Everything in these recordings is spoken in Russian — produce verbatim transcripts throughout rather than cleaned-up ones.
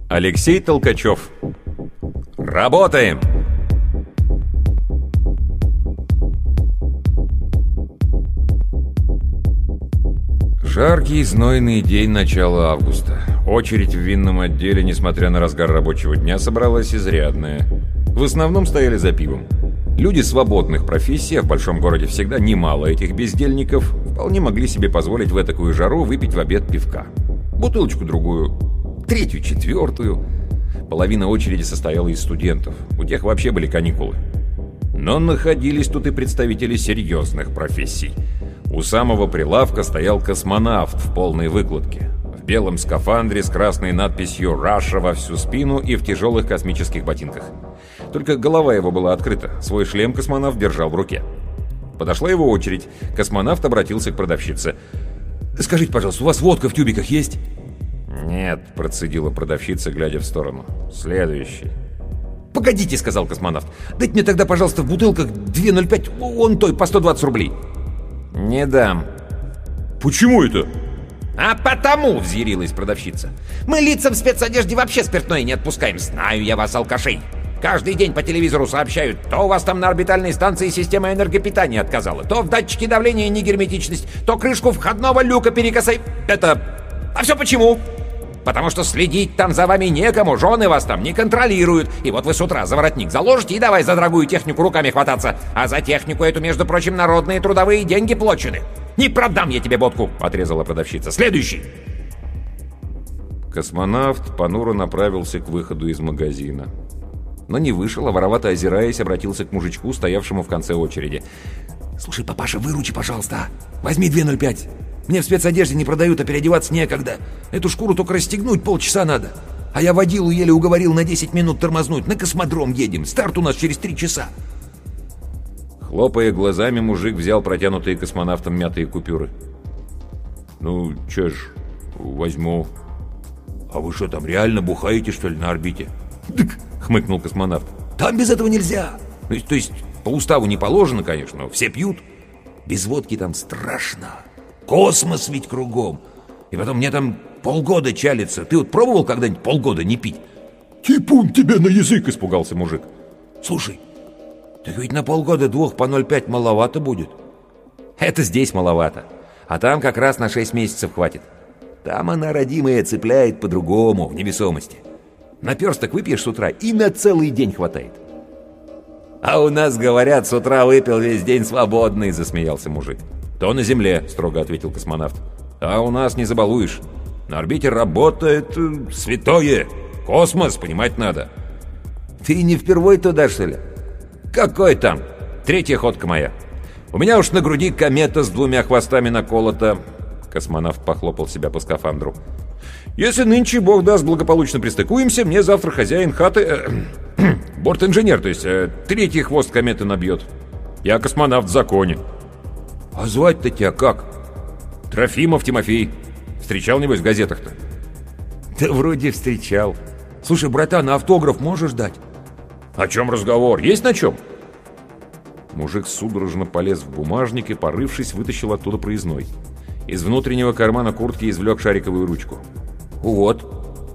Алексей Толкачев. Работаем! Жаркий, знойный день начала августа. Очередь в винном отделе, несмотря на разгар рабочего дня, собралась изрядная. В основном стояли за пивом. Люди свободных профессий, а в большом городе всегда немало этих бездельников, вполне могли себе позволить в этакую жару выпить в обед пивка. Бутылочку-другую, третью, четвертую. Половина очереди состояла из студентов. У тех вообще были каникулы. Но находились тут и представители серьезных профессий. У самого прилавка стоял космонавт в полной выкладке. В белом скафандре с красной надписью «Russia» во всю спину и в тяжелых космических ботинках. Только голова его была открыта. Свой шлем космонавт держал в руке. Подошла его очередь. Космонавт обратился к продавщице. «Скажите, пожалуйста, у вас водка в тюбиках есть?» «Нет», — процедила продавщица, глядя в сторону. «Следующий». «Погодите», — сказал космонавт. «Дайте мне тогда, пожалуйста, в бутылках две ноль пять, он той, по сто двадцать рублей». «Не дам». «Почему это?» «А потому», — взъярилась продавщица. «Мы лицам в спецодежде вообще спиртное не отпускаем. Знаю я вас, алкашей. Каждый день по телевизору сообщают, то у вас там на орбитальной станции система энергопитания отказала, то в датчике давления негерметичность, то крышку входного люка перекосай... Это... А все почему? Потому что следить там за вами некому, жены вас там не контролируют. И вот вы с утра за воротник заложите и давай за дорогую технику руками хвататься. А за технику эту, между прочим, народные трудовые деньги плачены. Не продам я тебе водку», — отрезала продавщица. «Следующий». Космонавт понуро направился к выходу из магазина. Но не вышел, а воровато озираясь, обратился к мужичку, стоявшему в конце очереди. «Слушай, папаша, выручи, пожалуйста. Возьми две ноль пять. Мне в спецодежде не продают, а переодеваться некогда. Эту шкуру только расстегнуть полчаса надо. А я водилу еле уговорил на десять минут тормознуть. На космодром едем. Старт у нас через три часа». Хлопая глазами, мужик взял протянутые космонавтом мятые купюры. «Ну, чё ж, возьму». «А вы что, там реально бухаете, что ли, на орбите?» «Дык», — хмыкнул космонавт. «Там без этого нельзя. То есть, то есть по уставу не положено, конечно, но все пьют. Без водки там страшно. Космос ведь кругом. И потом мне там полгода чалится. Ты вот пробовал когда-нибудь полгода не пить?» «Типун тебе на язык!» — испугался мужик. «Слушай, так ведь на полгода двух по ноль пять маловато будет». «Это здесь маловато. А там как раз на шесть месяцев хватит. Там она, родимая, цепляет по-другому, в невесомости. Наперсток выпьешь с утра, и на целый день хватает». «А у нас, говорят, с утра выпил, весь день свободный», — засмеялся мужик. «То на земле», — строго ответил космонавт. «А у нас не забалуешь. На орбите работает э, святое. Космос, понимать надо». «Ты не впервой туда, что ли?» «Какой там? Третья ходка моя. У меня уж на груди комета с двумя хвостами наколота». Космонавт похлопал себя по скафандру. «Если нынче, бог даст, благополучно пристыкуемся, мне завтра хозяин хаты... Э, борт-инженер, то есть, э, третий хвост кометы набьет. Я космонавт в законе». «А звать-то тебя как?» «Трофимов Тимофей. Встречал, небось, в газетах-то?» «Да вроде встречал». «Слушай, братан, а автограф можешь дать?» «О чем разговор? Есть на чем?» Мужик судорожно полез в бумажник и, порывшись, вытащил оттуда проездной. Из внутреннего кармана куртки извлек шариковую ручку. «Вот».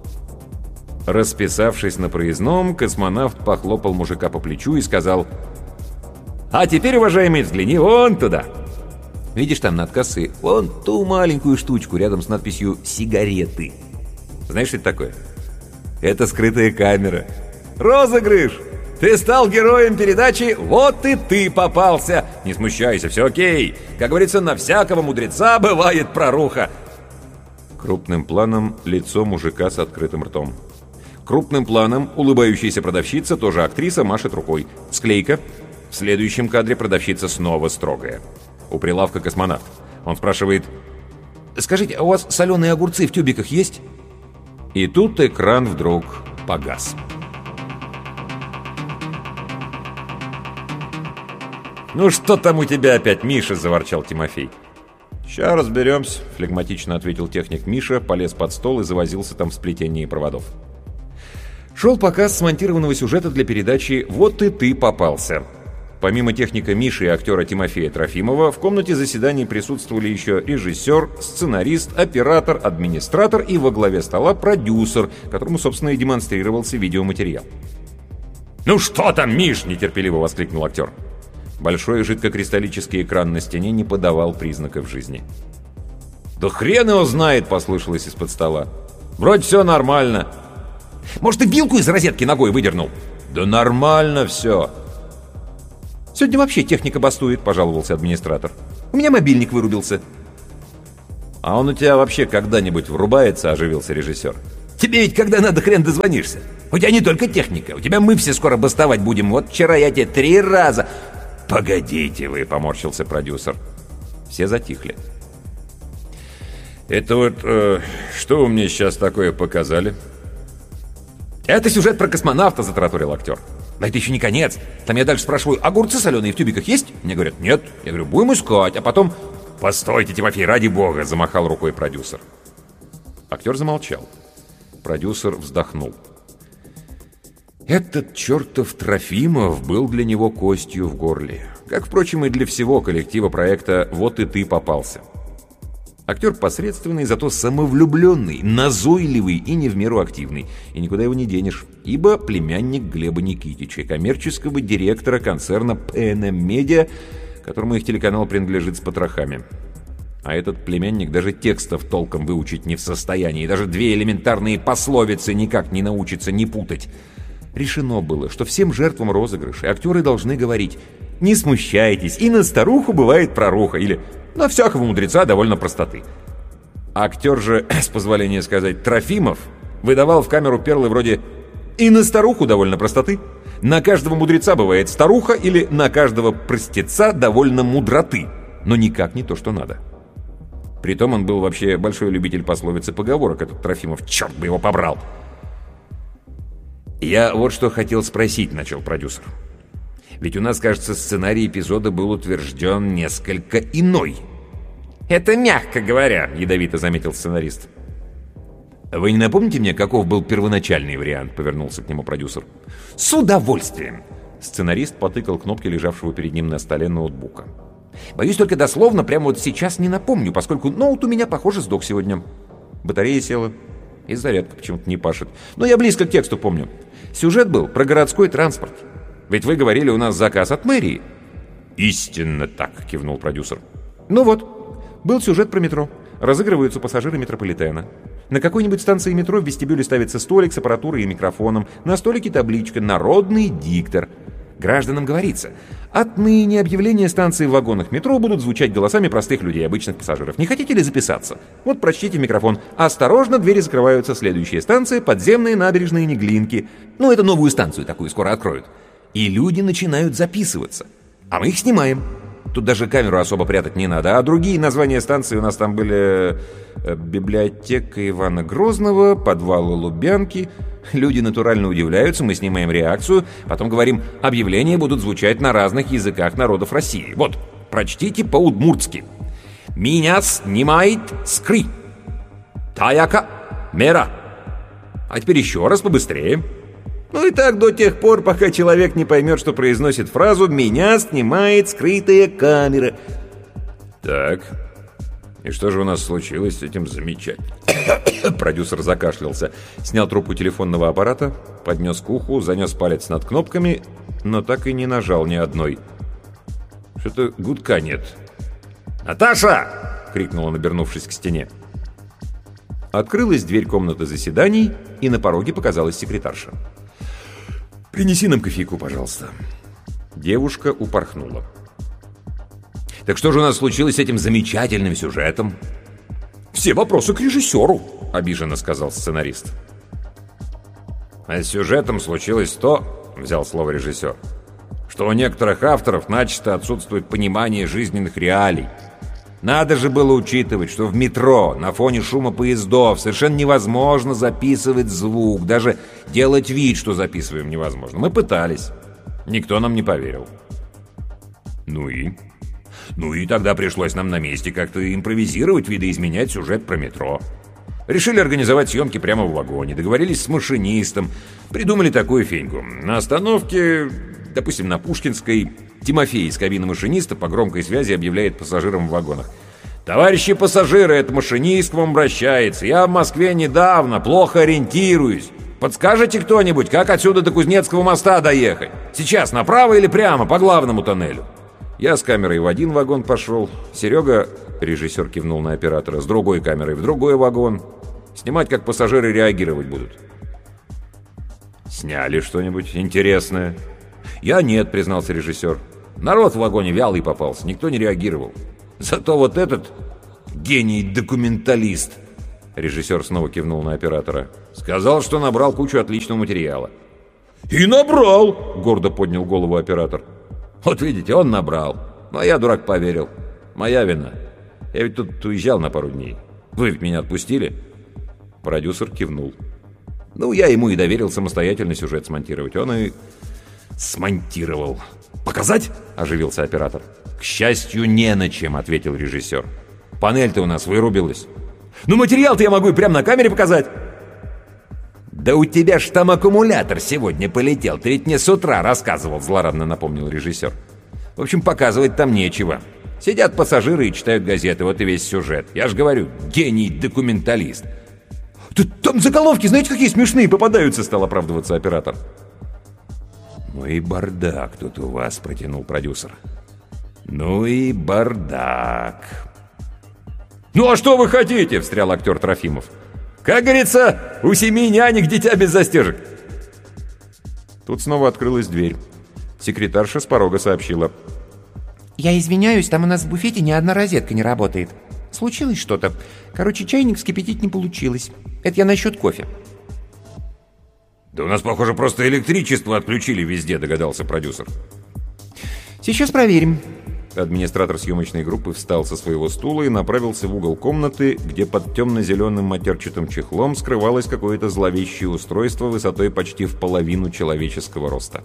Расписавшись на проездном, космонавт похлопал мужика по плечу и сказал: «А теперь, уважаемый, взгляни вон туда. Видишь там над кассой вон ту маленькую штучку рядом с надписью «Сигареты». Знаешь, что это такое? Это скрытая камера. Розыгрыш! Ты стал героем передачи, вот и ты попался. Не смущайся, все окей. Как говорится, на всякого мудреца бывает проруха». Крупным планом лицо мужика с открытым ртом. Крупным планом улыбающаяся продавщица, тоже актриса, машет рукой. Склейка. В следующем кадре продавщица снова строгая. У прилавка космонавт. Он спрашивает: «Скажите, а у вас соленые огурцы в тюбиках есть?» И тут экран вдруг погас. «Ну что там у тебя опять, Миша?» – заворчал Тимофей. «Ща разберемся», – флегматично ответил техник Миша, полез под стол и завозился там в сплетении проводов. Шел показ смонтированного сюжета для передачи «Вот и ты попался». Помимо техника Миши и актера Тимофея Трофимова, в комнате заседаний присутствовали еще режиссер, сценарист, оператор, администратор и во главе стола продюсер, которому, собственно, и демонстрировался видеоматериал. «Ну что там, Миш?» – нетерпеливо воскликнул актер. Большой жидкокристаллический экран на стене не подавал признаков жизни. «Да хрен его знает!» – послышалось из-под стола. «Вроде все нормально». «Может, ты вилку из розетки ногой выдернул?» «Да нормально все». «Сегодня вообще техника бастует», — пожаловался администратор. «У меня мобильник вырубился». «А он у тебя вообще когда-нибудь врубается?» — оживился режиссер. «Тебе ведь когда надо, хрен дозвонишься. У тебя не только техника, у тебя мы все скоро бастовать будем. Вот вчера я тебе три раза...» «Погодите вы», — поморщился продюсер. Все затихли. «Это вот... Э, что вы мне сейчас такое показали?» «Это сюжет про космонавта», — затараторил актер. «Но это еще не конец. Там я дальше спрашиваю, огурцы соленые в тюбиках есть?» Мне говорят, нет. Я говорю, будем искать. А потом... «Постойте, Тимофей, ради бога!» — замахал рукой продюсер. Актер замолчал. Продюсер вздохнул. Этот чертов Трофимов был для него костью в горле. Как, впрочем, и для всего коллектива проекта «Вот и ты попался». Актер посредственный, зато самовлюбленный, назойливый и не в меру активный. И никуда его не денешь, ибо племянник Глеба Никитича, коммерческого директора концерна пэ эн эм Media, которому их телеканал принадлежит с потрохами. А этот племянник даже текстов толком выучить не в состоянии, даже две элементарные пословицы никак не научится не путать. Решено было, что всем жертвам розыгрыша актеры должны говорить: «Не смущайтесь, и на старуху бывает проруха» или «На всякого мудреца довольно простоты». Актер же, с позволения сказать, Трофимов, выдавал в камеру перлы вроде «И на старуху довольно простоты», «На каждого мудреца бывает старуха» или «На каждого простеца довольно мудроты», но никак не то, что надо. Притом он был вообще большой любитель пословиц и поговорок, этот Трофимов, черт бы его побрал. «Я вот что хотел спросить», — начал продюсер. «Ведь у нас, кажется, сценарий эпизода был утвержден несколько иной». «Это мягко говоря», — ядовито заметил сценарист. «Вы не напомните мне, каков был первоначальный вариант?» — повернулся к нему продюсер. «С удовольствием!» Сценарист потыкал кнопки лежавшего перед ним на столе ноутбука. «Боюсь, только дословно прямо вот сейчас не напомню, поскольку ноут у меня, похоже, сдох сегодня. Батарея села, и зарядка почему-то не пашет. Но я близко к тексту помню. Сюжет был про городской транспорт. Ведь вы говорили, у нас заказ от мэрии». «Истинно так», — кивнул продюсер. «Ну вот, был сюжет про метро. Разыгрываются пассажиры метрополитена. На какой-нибудь станции метро в вестибюле ставится столик с аппаратурой и микрофоном. На столике табличка «Народный диктор». Гражданам говорится: отныне объявления станции в вагонах метро будут звучать голосами простых людей, обычных пассажиров. Не хотите ли записаться? Вот прочтите в микрофон. Осторожно, двери закрываются. Следующая станция — подземные набережные Неглинки. Ну, это новую станцию такую скоро откроют. И люди начинают записываться. А мы их снимаем. Тут даже камеру особо прятать не надо. А другие названия станций у нас там были: библиотека Ивана Грозного, подвалы Лубянки. Люди натурально удивляются, мы снимаем реакцию, потом говорим: объявления будут звучать на разных языках народов России. Вот, прочтите по-удмуртски. «Меня снимает скры. Таяка мера». А теперь еще раз побыстрее. Ну и так до тех пор, пока человек не поймет, что произносит фразу «меня снимает скрытая камера». Так, и что же у нас случилось с этим замечательным? Продюсер закашлялся, снял трубку телефонного аппарата, поднес к уху, занес палец над кнопками, но так и не нажал ни одной. Что-то гудка нет. «Наташа!» — крикнул он, обернувшись к стене. Открылась дверь комнаты заседаний, и на пороге показалась секретарша. «Принеси нам кофейку, пожалуйста». Девушка упорхнула. «Так что же у нас случилось с этим замечательным сюжетом?» «Все вопросы к режиссеру», — обиженно сказал сценарист. «А с сюжетом случилось то, — взял слово режиссер, — что у некоторых авторов начисто отсутствует понимание жизненных реалий. Надо же было учитывать, что в метро на фоне шума поездов совершенно невозможно записывать звук, даже делать вид, что записываем, невозможно. Мы пытались. Никто нам не поверил». «Ну и?» «Ну и тогда пришлось нам на месте как-то импровизировать, видоизменять сюжет про метро. Решили организовать съемки прямо в вагоне, договорились с машинистом, придумали такую феньку. На остановке, допустим, на Пушкинской, Тимофей из кабины машиниста по громкой связи объявляет пассажирам в вагонах: «Товарищи пассажиры, это машинист к вам обращается. Я в Москве недавно, плохо ориентируюсь. Подскажете кто-нибудь, как отсюда до Кузнецкого моста доехать? Сейчас направо или прямо, по главному тоннелю?» Я с камерой в один вагон пошел. Серега, режиссер кивнул на оператора, с другой камерой в другой вагон. Снимать, как пассажиры реагировать будут. «Сняли что-нибудь интересное?» «Я нет», — признался режиссер. «Народ в вагоне вялый попался, никто не реагировал. Зато вот этот гений-документалист», — режиссер снова кивнул на оператора, — «сказал, что набрал кучу отличного материала». «И набрал!» — гордо поднял голову оператор. «Вот видите, он набрал. Ну, а я, дурак, поверил. Моя вина. Я ведь тут уезжал на пару дней. Вы ведь меня отпустили?» Продюсер кивнул. «Ну, я ему и доверил самостоятельно сюжет смонтировать. Он и смонтировал». «Показать?» — оживился оператор. «К счастью, не на чем», — ответил режиссер. «Панель-то у нас вырубилась». «Ну, материал-то я могу и прямо на камере показать». «Да у тебя ж там аккумулятор сегодня полетел. Ты ведь мне с утра рассказывал», — злорадно напомнил режиссер. «В общем, показывать там нечего. Сидят пассажиры и читают газеты. Вот и весь сюжет. Я ж говорю, гений-документалист». «Да там заголовки, знаете, какие смешные попадаются», — стал оправдываться оператор. «Ну и бардак тут у вас», — протянул продюсер. «Ну и бардак». «Ну а что вы хотите?» — встрял актер Трофимов. «Как говорится, у семи нянек дитя без застежек». Тут снова открылась дверь. Секретарша с порога сообщила: «Я извиняюсь, там у нас в буфете ни одна розетка не работает. Случилось что-то. Короче, чайник вскипятить не получилось. Это я насчет кофе». «Да у нас, похоже, просто электричество отключили везде», — догадался продюсер. «Сейчас проверим». Администратор съемочной группы встал со своего стула и направился в угол комнаты, где под темно-зеленым матерчатым чехлом скрывалось какое-то зловещее устройство высотой почти в половину человеческого роста.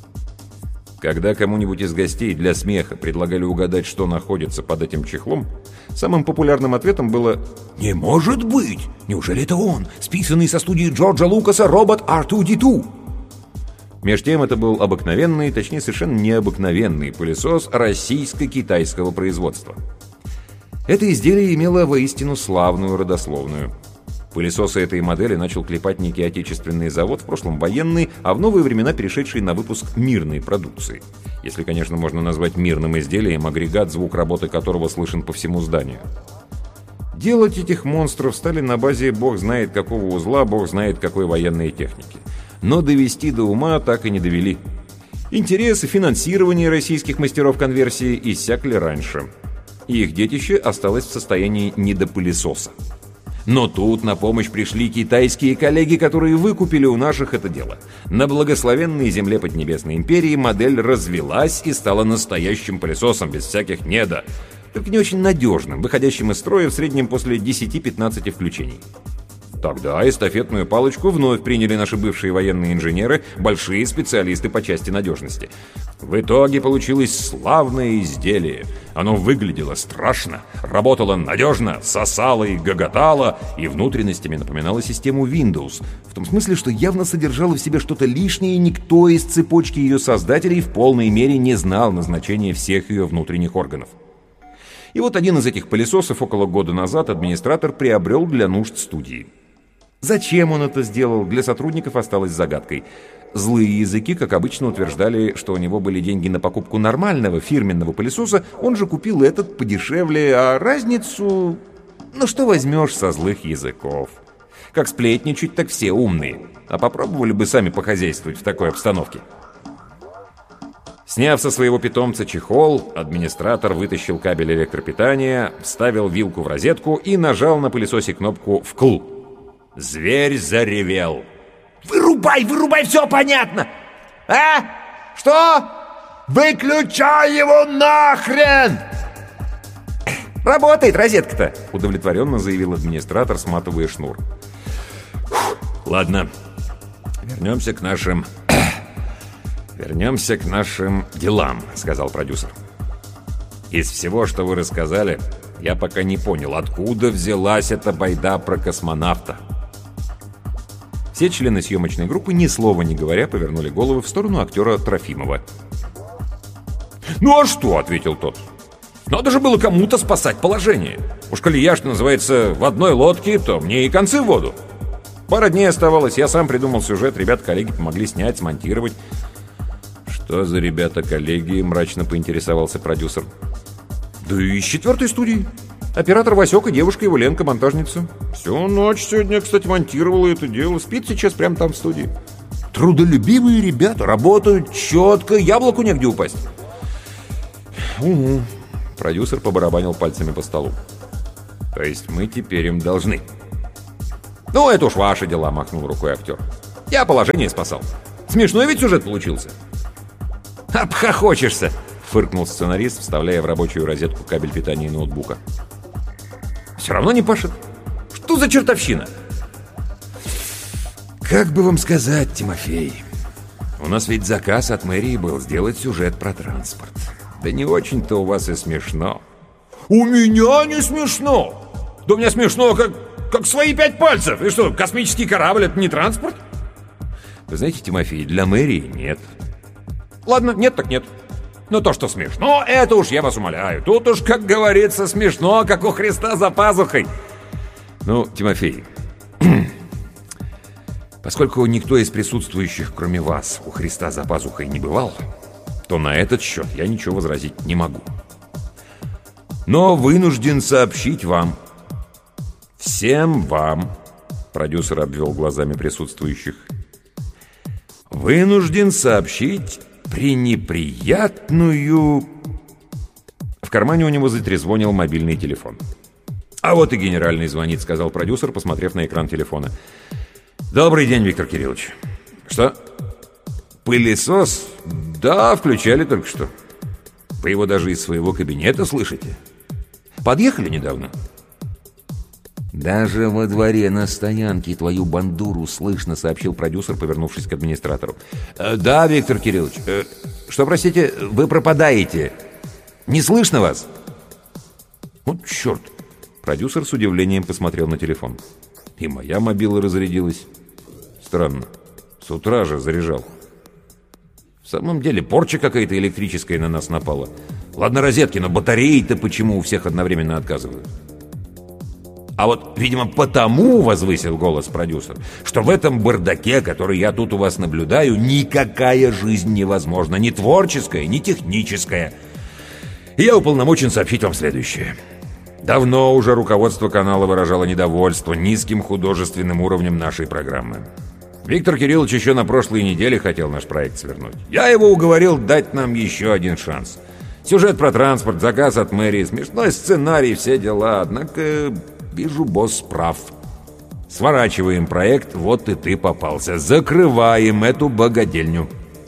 Когда кому-нибудь из гостей для смеха предлагали угадать, что находится под этим чехлом, самым популярным ответом было «Не может быть! Неужели это он, списанный со студии Джорджа Лукаса робот ар ту ди ту?» Меж тем это был обыкновенный, точнее совершенно необыкновенный пылесос российско-китайского производства. Это изделие имело воистину славную родословную. Пылесосы этой модели начал клепать некий отечественный завод, в прошлом военный, а в новые времена перешедший на выпуск мирной продукции. Если, конечно, можно назвать мирным изделием агрегат, звук работы которого слышен по всему зданию. Делать этих монстров стали на базе бог знает какого узла, бог знает какой военной техники. Но довести до ума так и не довели. Интересы, финансирование российских мастеров конверсии иссякли раньше. И их детище осталось в состоянии недопылесоса. Но тут на помощь пришли китайские коллеги, которые выкупили у наших это дело. На благословенной земле Поднебесной империи модель развелась и стала настоящим пылесосом без всяких недо, только не очень надежным, выходящим из строя в среднем после десяти-пятнадцати включений. Тогда эстафетную палочку вновь приняли наши бывшие военные инженеры, большие специалисты по части надежности. В итоге получилось славное изделие. Оно выглядело страшно, работало надежно, сосало и гоготало, и внутренностями напоминало систему Windows. В том смысле, что явно содержало в себе что-то лишнее, и никто из цепочки ее создателей в полной мере не знал назначения всех ее внутренних органов. И вот один из этих пылесосов около года назад администратор приобрел для нужд студии. Зачем он это сделал, для сотрудников осталось загадкой. Злые языки, как обычно, утверждали, что у него были деньги на покупку нормального фирменного пылесоса, он же купил этот подешевле, а разницу... Ну что возьмешь со злых языков? Как сплетничать, так все умные. А попробовали бы сами похозяйствовать в такой обстановке. Сняв со своего питомца чехол, администратор вытащил кабель электропитания, вставил вилку в розетку и нажал на пылесосе кнопку «вкл». Зверь заревел. «Вырубай, вырубай, все понятно!» «А? Что? Выключай его нахрен!» «Работает розетка-то!» — удовлетворенно заявил администратор, сматывая шнур. «Ладно, вернемся к нашим... вернемся к нашим делам», — сказал продюсер. «Из всего, что вы рассказали, я пока не понял, откуда взялась эта байда про космонавта». Все члены съемочной группы, ни слова не говоря, повернули головы в сторону актера Трофимова. «Ну а что?» — ответил тот. «Надо же было кому-то спасать положение. Уж коли я, что называется, в одной лодке, то мне и концы в воду. Пара дней оставалось, я сам придумал сюжет, ребята-коллеги помогли снять, смонтировать». «Что за ребята-коллеги?» — мрачно поинтересовался продюсер. «Да и из четвертой студии. Оператор Васек и девушка его Ленка, монтажница. Всю ночь сегодня, кстати, монтировала это дело. Спит сейчас прямо там в студии. Трудолюбивые ребята, работают четко, яблоку негде упасть». «Угу». Продюсер побарабанил пальцами по столу. «То есть мы теперь им должны?» «Ну, это уж ваши дела», — махнул рукой актер. «Я положение спасал. Смешной ведь сюжет получился». «Обхохочешься», — фыркнул сценарист, вставляя в рабочую розетку кабель питания ноутбука. «Все равно не пашет. Что за чертовщина?» «Как бы вам сказать, Тимофей, у нас ведь заказ от мэрии был сделать сюжет про транспорт. Да не очень-то у вас и смешно». «У меня не смешно! Да у меня смешно, как, как свои пять пальцев! И что, космический корабль — это не транспорт?» «Вы знаете, Тимофей, для мэрии нет». «Ладно, нет так нет. Но то, что смешно, это уж я вас умоляю. Тут уж, как говорится, смешно, как у Христа за пазухой». «Ну, Тимофей, поскольку никто из присутствующих, кроме вас, у Христа за пазухой не бывал, то на этот счет я ничего возразить не могу. Но вынужден сообщить вам, всем вам, продюсер обвел глазами присутствующих, вынужден сообщить пренеприятную...» В кармане у него затрезвонил мобильный телефон. «А вот и генеральный звонит», — сказал продюсер, посмотрев на экран телефона. «Добрый день, Виктор Кириллович». «Что? Пылесос? Да, включали только что. Вы его даже из своего кабинета слышите? Подъехали недавно?» «Даже во дворе на стоянке твою бандуру слышно», — сообщил продюсер, повернувшись к администратору. э, «Да, Виктор Кириллович. Э, что, простите, вы пропадаете? Не слышно вас?» «Вот черт!» Продюсер с удивлением посмотрел на телефон. «И моя мобила разрядилась. Странно. С утра же заряжал. В самом деле, порча какая-то электрическая на нас напала. Ладно, розетки, но батареи-то почему у всех одновременно отказывают?» «А вот, видимо, потому, — возвысил голос продюсер, — что в этом бардаке, который я тут у вас наблюдаю, никакая жизнь невозможна, ни творческая, ни техническая. И я уполномочен сообщить вам следующее. Давно уже руководство канала выражало недовольство низким художественным уровнем нашей программы. Виктор Кириллович еще на прошлой неделе хотел наш проект свернуть. Я его уговорил дать нам еще один шанс. Сюжет про транспорт, заказ от мэрии, смешной сценарий, все дела. Однако... Вижу, босс прав. Сворачиваем проект, вот и ты попался. Закрываем эту богадельню».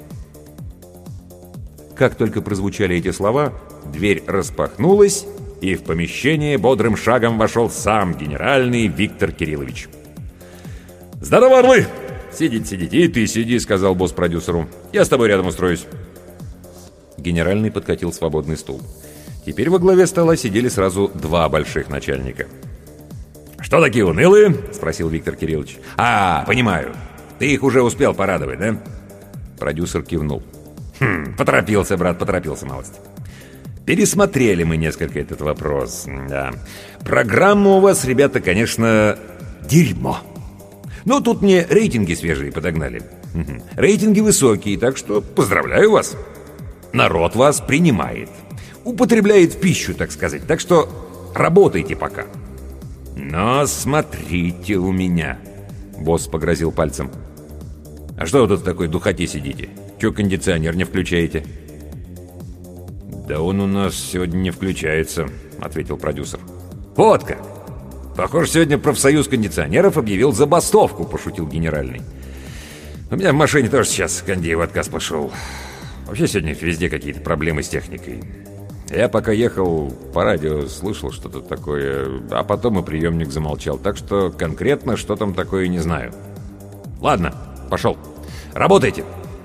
Как только прозвучали эти слова, дверь распахнулась, и в помещение бодрым шагом вошел сам генеральный Виктор Кириллович. «Здорово, орлы! Сидите, сидите, и ты сиди», — сказал босс продюсеру. «Я с тобой рядом устроюсь». Генеральный подкатил свободный стул. Теперь во главе стола сидели сразу два больших начальника. «Что такие унылые?» — спросил Виктор Кириллович. «А, понимаю. Ты их уже успел порадовать, да?» Продюсер кивнул. «Хм, поторопился, брат, поторопился малость. Пересмотрели мы несколько этот вопрос. Да. Программа у вас, ребята, конечно, дерьмо. Но тут мне рейтинги свежие подогнали. Угу. Рейтинги высокие, так что поздравляю вас. Народ вас принимает. Употребляет в пищу, так сказать. Так что работайте пока. Но смотрите у меня», — босс погрозил пальцем. «А что вы тут в такой духоте сидите? Чего кондиционер не включаете?» «Да он у нас сегодня не включается», — ответил продюсер. «Вот как! Похоже, сегодня профсоюз кондиционеров объявил забастовку», — пошутил генеральный. «У меня в машине тоже сейчас кондей в отказ пошел. Вообще сегодня везде какие-то проблемы с техникой. Я пока ехал по радио, слышал что-то такое, а потом и приемник замолчал. Так что конкретно что там такое не знаю. Ладно, пошел. Работайте!»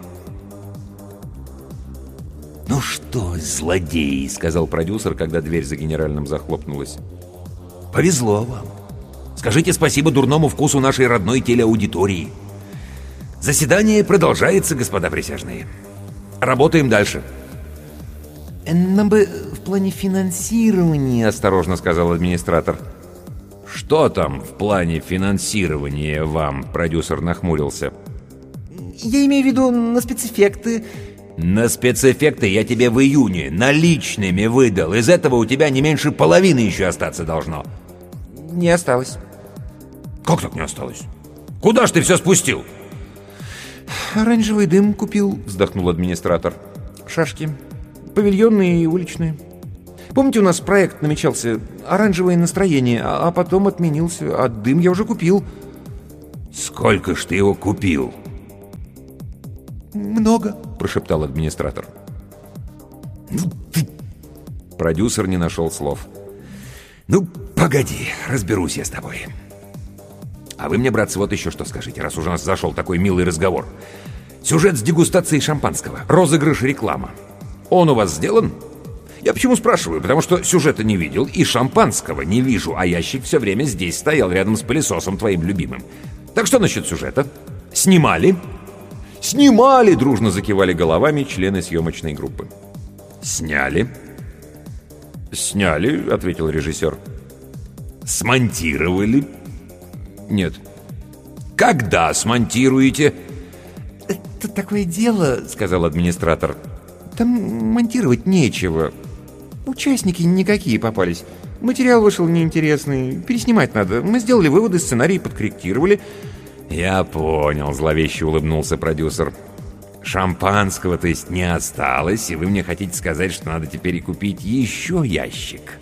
«Ну что, злодеи», — сказал продюсер, когда дверь за генеральным захлопнулась. «Повезло вам. Скажите спасибо дурному вкусу нашей родной телеаудитории. Заседание продолжается, господа присяжные. Работаем дальше». «Нам бы в плане финансирования», — осторожно сказал администратор. «Что там в плане финансирования вам?» — продюсер нахмурился. «Я имею в виду на спецэффекты». «На спецэффекты я тебе в июне наличными выдал. Из этого у тебя не меньше половины еще остаться должно». «Не осталось». «Как так не осталось? Куда ж ты все спустил?» «Оранжевый дым купил», — вздохнул администратор. «Шашки. Павильонные и уличные. Помните, у нас проект намечался «Оранжевое настроение», а, а потом отменился, а дым я уже купил». «Сколько ж ты его купил?» «Много», — прошептал администратор. «Ну ты...» Продюсер не нашел слов. «Ну, погоди, разберусь я с тобой. А вы мне, братцы, вот еще что скажите, раз уже у нас зашел такой милый разговор. Сюжет с дегустацией шампанского, розыгрыш, реклама. Он у вас сделан?» Я почему спрашиваю? Потому что сюжета не видел и шампанского не вижу, а ящик все время здесь стоял рядом с пылесосом твоим любимым. Так что насчет сюжета? Снимали?» «Снимали!» — дружно закивали головами члены съемочной группы. «Сняли?» «Сняли», — ответил режиссер. «Смонтировали?» «Нет». «Когда смонтируете?» «Это такое дело», — сказал администратор. «Там монтировать нечего. Участники никакие попались. Материал вышел неинтересный. Переснимать надо. Мы сделали выводы, сценарий подкорректировали». «Я понял», — зловеще улыбнулся продюсер. «Шампанского, то есть, не осталось, и вы мне хотите сказать, что надо теперь и купить еще ящик?»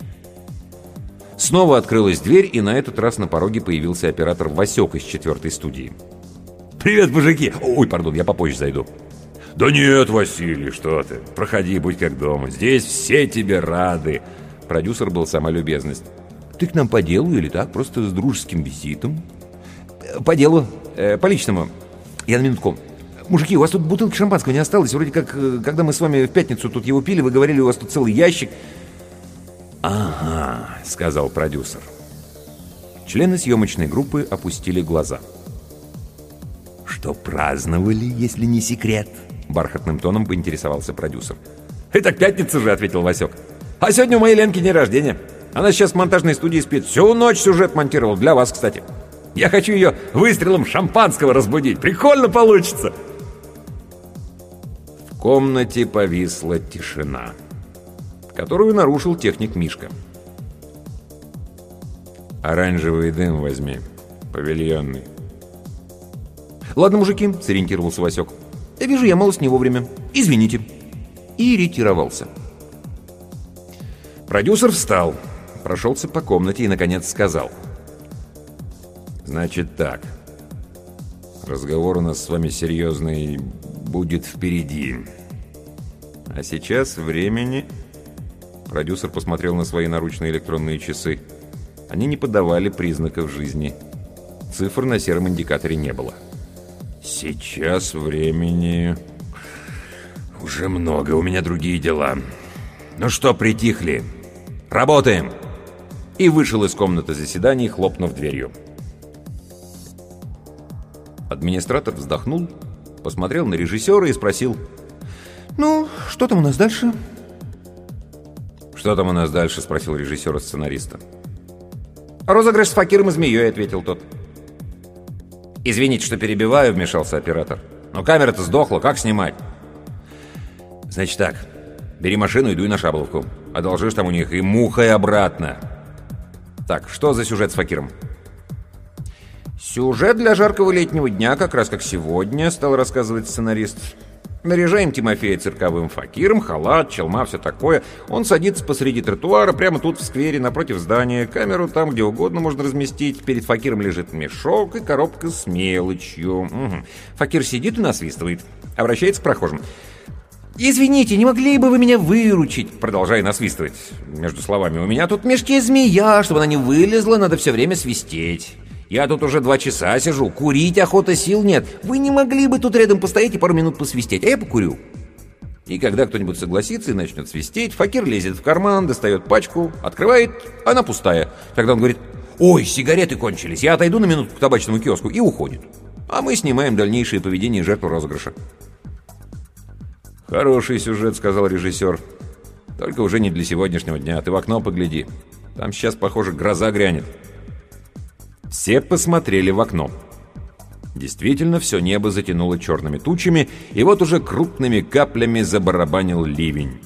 Снова открылась дверь, и на этот раз на пороге появился оператор Васек из четвертой студии. «Привет, мужики! Ой, пардон, я попозже зайду». «Да нет, Василий, что ты? Проходи, будь как дома. Здесь все тебе рады». Продюсер был сама любезность. «Ты к нам по делу или так, просто с дружеским визитом?» «По делу, э, по личному. Я на минутку. Мужики, у вас тут бутылки шампанского не осталось? Вроде как, когда мы с вами в пятницу тут его пили, вы говорили, у вас тут целый ящик». «Ага», — сказал продюсер. Члены съемочной группы опустили глаза. «Что праздновали, если не секрет?» — бархатным тоном поинтересовался продюсер. «Это пятница же», — ответил Васек. «А сегодня у моей Ленки день рождения. Она сейчас в монтажной студии спит. Всю ночь сюжет монтировал. Для вас, кстати. Я хочу ее выстрелом шампанского разбудить. Прикольно получится!» В комнате повисла тишина, которую нарушил техник Мишка. «Оранжевый дым возьми, павильонный». «Ладно, мужики», — сориентировался Васек. «Я вижу, я малость не вовремя. Извините». И ретировался. Продюсер встал, прошелся по комнате и, наконец, сказал: «Значит так, разговор у нас с вами серьезный будет впереди. А сейчас времени...» Продюсер посмотрел на свои наручные электронные часы. Они не подавали признаков жизни. Цифр на сером индикаторе не было. «Сейчас времени... уже много, у меня другие дела. Ну что, притихли? Работаем!» И вышел из комнаты заседаний, хлопнув дверью. Администратор вздохнул, посмотрел на режиссера и спросил: «Ну, что там у нас дальше?» «Что там у нас дальше?» — спросил режиссер и сценариста. «Розыгрыш с Факиром и змеей», — ответил тот. «Извините, что перебиваю», — вмешался оператор. «Но камера-то сдохла, как снимать?» «Значит так, бери машину и дуй на Шабловку. Одолжишь там у них и мухой обратно. Так, что за сюжет с Факиром?» «Сюжет для жаркого летнего дня, как раз как сегодня», — стал рассказывать сценарист. «Наряжаем Тимофея цирковым факиром, халат, челма, все такое. Он садится посреди тротуара, прямо тут в сквере, напротив здания. Камеру там где угодно можно разместить. Перед факиром лежит мешок и коробка с мелочью. Угу. Факир сидит и насвистывает. Обращается к прохожим. «Извините, не могли бы вы меня выручить?» Продолжая насвистывать между словами. «У меня тут в мешке змея, чтобы она не вылезла, надо все время свистеть. Я тут уже два часа сижу, курить охота, сил нет. Вы не могли бы тут рядом постоять и пару минут посвистеть, а я покурю». И когда кто-нибудь согласится и начнет свистеть, факир лезет в карман, достает пачку, открывает, она пустая. Тогда он говорит: «Ой, сигареты кончились, я отойду на минутку к табачному киоску», и уходит. А мы снимаем дальнейшее поведение жертвы розыгрыша. «Хороший сюжет», — сказал режиссер. Только уже не для сегодняшнего дня. Ты в окно погляди. Там сейчас, похоже, гроза грянет». Все посмотрели в окно. Действительно, все небо затянуло черными тучами, и вот уже крупными каплями забарабанил ливень.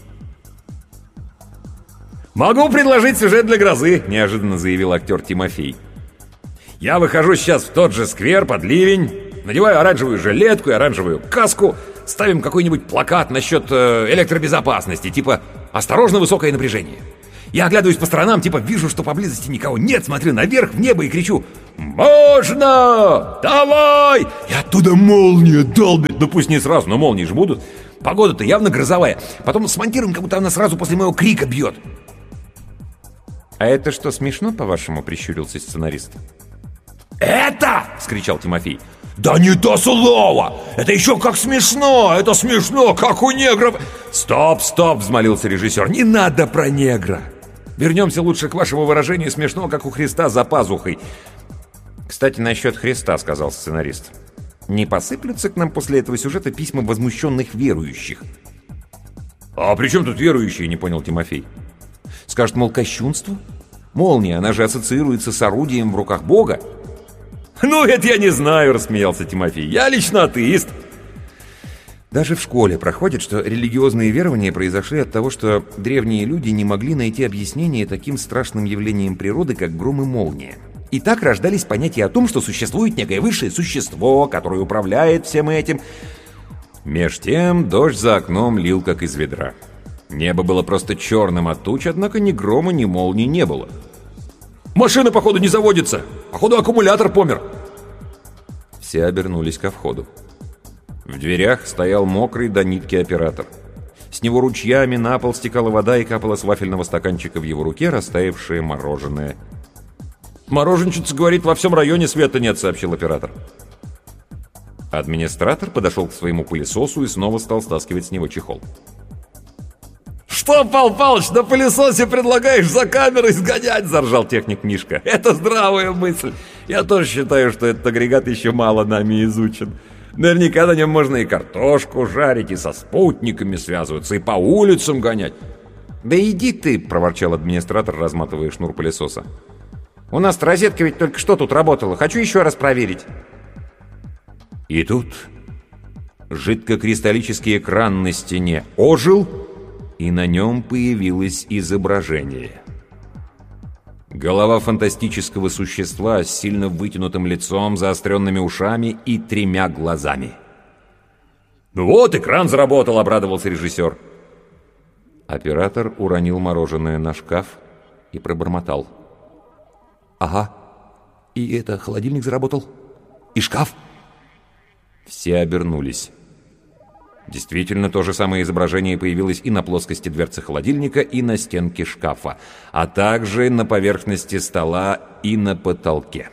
«Могу предложить сюжет для грозы», — неожиданно заявил актер Тимофей. «Я выхожу сейчас в тот же сквер под ливень, надеваю оранжевую жилетку и оранжевую каску, ставим какой-нибудь плакат насчет э, электробезопасности, типа «Осторожно, высокое напряжение». Я оглядываюсь по сторонам, типа вижу, что поблизости никого нет, смотрю наверх в небо и кричу «Можно! Давай!» И оттуда молния долбит. Ну пусть не сразу, но молнии же будут. Погода-то явно грозовая. Потом смонтируем, как будто она сразу после моего крика бьет. «А это что, смешно, по-вашему?» — прищурился сценарист. «Это!» — вскричал Тимофей. «Да не то слово! Это еще как смешно! Это смешно, как у негров!» «Стоп, стоп!» — взмолился режиссер. «Не надо про негра! Вернемся лучше к вашему выражению «смешно, как у Христа за пазухой». «Кстати, насчет Христа», — сказал сценарист. «Не посыплются к нам после этого сюжета письма возмущенных верующих?» «А при чем тут верующие?» — не понял Тимофей. «Скажут, мол, кощунство? Молния, она же ассоциируется с орудием в руках Бога». «Ну, это я не знаю», — рассмеялся Тимофей. «Я лично атеист». Даже в школе проходит, что религиозные верования произошли от того, что древние люди не могли найти объяснение таким страшным явлениям природы, как гром и молния. И так рождались понятия о том, что существует некое высшее существо, которое управляет всем этим. Меж тем дождь за окном лил, как из ведра. Небо было просто черным от туч, однако ни грома, ни молнии не было. «Машина, походу, не заводится! Походу, аккумулятор помер!» Все обернулись ко входу. В дверях стоял мокрый до нитки оператор. С него ручьями на пол стекала вода и капала с вафельного стаканчика в его руке растаявшее мороженое. «Мороженщица говорит, во всем районе света нет», — сообщил оператор. Администратор подошел к своему пылесосу и снова стал стаскивать с него чехол. «Что, Пал Палыч, на пылесосе предлагаешь за камерой сгонять?» — заржал техник Мишка. «Это здравая мысль. Я тоже считаю, что этот агрегат еще мало нами изучен. Наверняка на нем можно и картошку жарить, и со спутниками связываться, и по улицам гонять». «Да иди ты!» — проворчал администратор, разматывая шнур пылесоса. «У нас розетка ведь только что тут работала. Хочу еще раз проверить». И тут жидкокристаллический экран на стене ожил, и на нем появилось изображение. Голова фантастического существа с сильно вытянутым лицом, заостренными ушами и тремя глазами. «Ну вот, экран заработал», — обрадовался режиссер. Оператор уронил мороженое на шкаф и пробормотал. «Ага. И это, холодильник заработал? И шкаф?» Все обернулись. Действительно, то же самое изображение появилось и на плоскости дверцы холодильника, и на стенке шкафа, а также на поверхности стола и на потолке.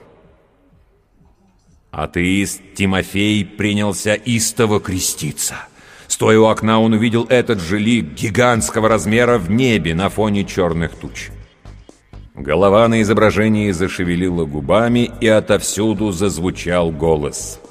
Атеист Тимофей принялся истово креститься. Стоя у окна, он увидел этот же лик гигантского размера в небе на фоне черных туч. Голова на изображении зашевелила губами, и отовсюду зазвучал голос.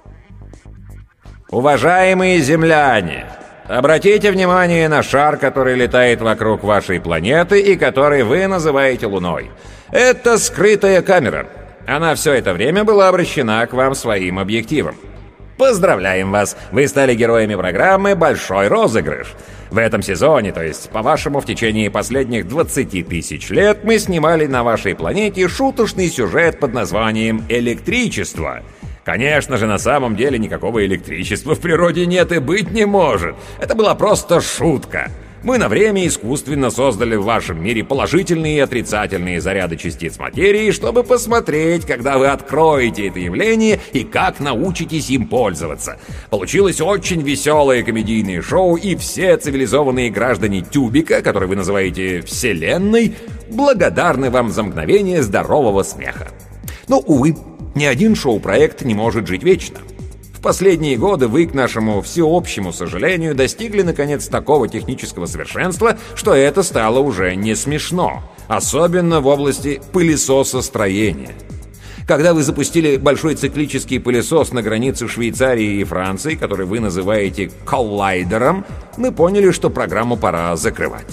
«Уважаемые земляне, обратите внимание на шар, который летает вокруг вашей планеты и который вы называете Луной. Это скрытая камера. Она все это время была обращена к вам своим объективом. Поздравляем вас! Вы стали героями программы «Большой розыгрыш». В этом сезоне, то есть, по-вашему, в течение последних двадцати тысяч лет, мы снимали на вашей планете шуточный сюжет под названием «Электричество». Конечно же, на самом деле никакого электричества в природе нет и быть не может. Это была просто шутка. Мы на время искусственно создали в вашем мире положительные и отрицательные заряды частиц материи, чтобы посмотреть, когда вы откроете это явление и как научитесь им пользоваться. Получилось очень веселое комедийное шоу, и все цивилизованные граждане Тюбика, которые вы называете «Вселенной», благодарны вам за мгновение здорового смеха. Но, увы, ни один шоу-проект не может жить вечно. В последние годы вы, к нашему всеобщему сожалению, достигли, наконец, такого технического совершенства, что это стало уже не смешно. Особенно в области пылесосостроения. Когда вы запустили большой циклический пылесос на границе Швейцарии и Франции, который вы называете «коллайдером», мы поняли, что программу пора закрывать.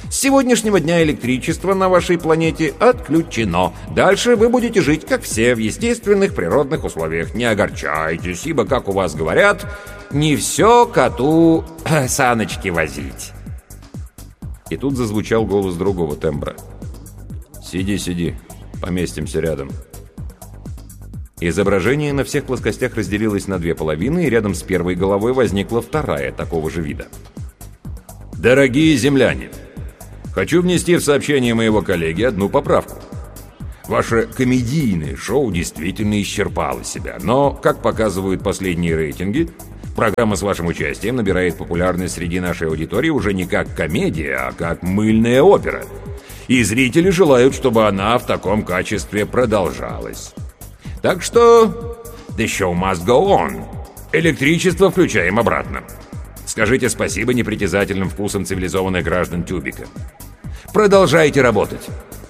С сегодняшнего дня электричество на вашей планете отключено. Дальше вы будете жить, как все, в естественных природных условиях. Не огорчайтесь, ибо, как у вас говорят, не все коту э, саночки возить». И тут зазвучал голос другого тембра. «Сиди, сиди, поместимся рядом». Изображение на всех плоскостях разделилось на две половины, и рядом с первой головой возникла вторая такого же вида. «Дорогие земляне, хочу внести в сообщение моего коллеги одну поправку. Ваше комедийное шоу действительно исчерпало себя, но, как показывают последние рейтинги, программа с вашим участием набирает популярность среди нашей аудитории уже не как комедия, а как мыльная опера. И зрители желают, чтобы она в таком качестве продолжалась. Так что the show must go on. Электричество включаем обратно. Скажите спасибо непритязательным вкусам цивилизованных граждан Тюбика. Продолжайте работать».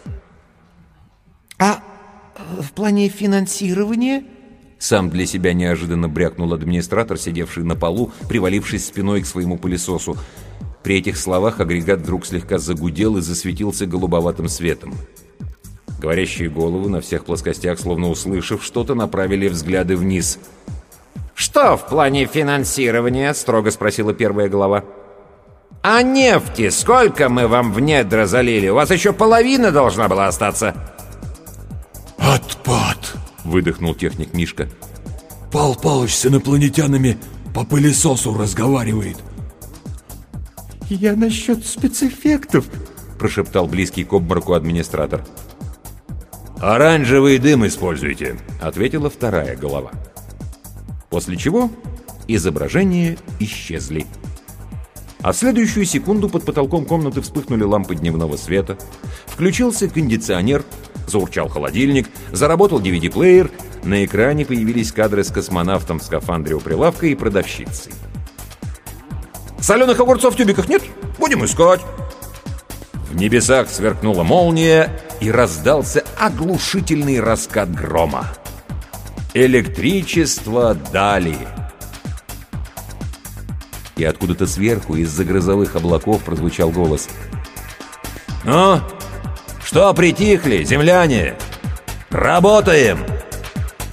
«А в плане финансирования?» Сам для себя неожиданно брякнул администратор, сидевший на полу, привалившись спиной к своему пылесосу. При этих словах агрегат вдруг слегка загудел и засветился голубоватым светом. Говорящие головы на всех плоскостях, словно услышав что-то, направили взгляды вниз. «Что в плане финансирования?» — строго спросила первая голова. «А нефти сколько мы вам в недра залили? У вас еще половина должна была остаться». «Отпад!» — выдохнул техник Мишка. «Пал Палыч с инопланетянами по пылесосу разговаривает». «Я насчет спецэффектов», — прошептал близкий к обмороку администратор. «Оранжевый дым используйте», — ответила вторая голова. После чего изображения исчезли. А в следующую секунду под потолком комнаты вспыхнули лампы дневного света, включился кондиционер, заурчал холодильник, заработал ди ви ди-плеер, на экране появились кадры с космонавтом в скафандре у прилавка и продавщицей. «Соленых огурцов в тюбиках нет? Будем искать». В небесах сверкнула молния, и раздался оглушительный раскат грома. Электричество дали. И откуда-то сверху, из-за грозовых облаков, прозвучал голос. «Ну, что притихли, земляне? Работаем!»